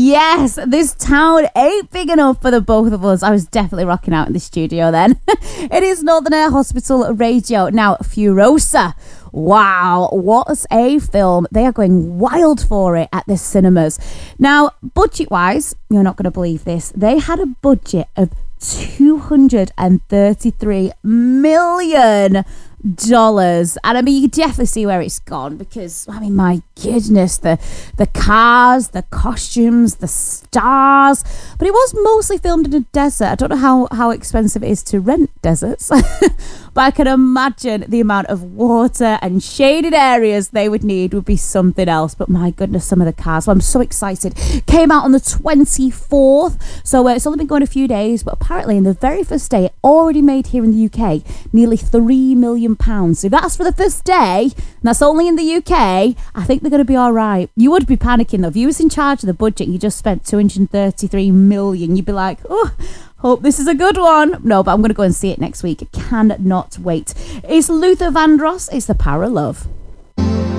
Yes, this town ain't big enough for the both of us. I was definitely rocking out in the studio then. It is Northern Air Hospital Radio. Now, Furiosa. Wow, what a film. They are going wild for it at the cinemas. Now, budget-wise, you're not going to believe this. They had a budget of $233 million. And I mean, you can definitely see where it's gone because, I mean, my goodness, the cars, the costumes, the stars. But it was mostly filmed in a desert. I don't know how expensive it is to rent deserts, but I can imagine the amount of water and shaded areas they would need would be something else. But my goodness, some of the cars. Well, I'm so excited. Came out on the 24th, so it's only been going a few days, but apparently in the very first day, it already made here in the UK nearly £3 million. So if that's for the first day, and that's only in the UK, I think they're going to be all right. You would be panicking though. If you was in charge of the budget, you just spent $233 million, you'd be like, oh, hope this is a good one. No, but I'm going to go and see it next week. Cannot wait. It's Luther Vandross. It's The Power of Love.